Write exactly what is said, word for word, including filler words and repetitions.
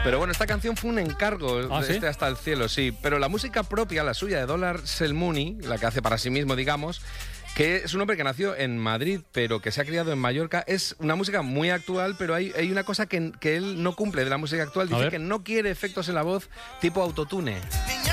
Pero bueno, esta canción fue un encargo ¿Ah, de sí? este Hasta el cielo, sí. Pero la música propia, la suya de Dollar Selmuni, la que hace para sí mismo, digamos, que es un hombre que nació en Madrid, pero que se ha criado en Mallorca, es una música muy actual, pero hay, hay una cosa que, que él no cumple de la música actual. Dice que no quiere efectos en la voz tipo autotune.